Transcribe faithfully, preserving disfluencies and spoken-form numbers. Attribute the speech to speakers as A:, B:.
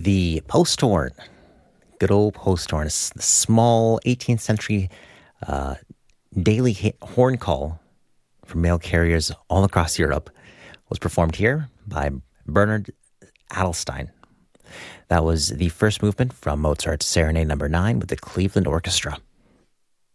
A: The post horn, good old post horn, a s- small eighteenth century uh, daily hi- horn call for mail carriers all across Europe, was performed here by Bernard Adelstein. That was the first movement from Mozart's Serenade Number Nine with the Cleveland Orchestra.